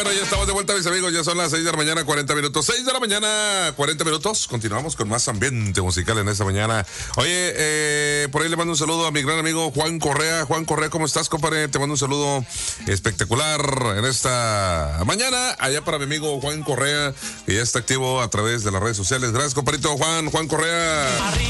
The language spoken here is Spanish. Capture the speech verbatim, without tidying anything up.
Bueno, ya estamos de vuelta, mis amigos. Ya son las seis de la mañana, cuarenta minutos. seis de la mañana, cuarenta minutos. Continuamos con más ambiente musical en esta mañana. Oye, eh, por ahí le mando un saludo a mi gran amigo Juan Correa. Juan Correa, ¿cómo estás, compadre? Te mando un saludo espectacular en esta mañana. Allá para mi amigo Juan Correa, que ya está activo a través de las redes sociales. Gracias, compadrito Juan, Juan Correa.